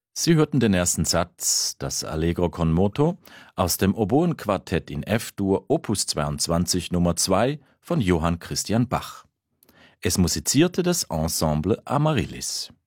Sie hörten den ersten Satz, das Allegro con moto, aus dem Oboenquartett in F-Dur Opus 22 Nummer 2 von Johann Christian Bach. Es musizierte das Ensemble Amaryllis.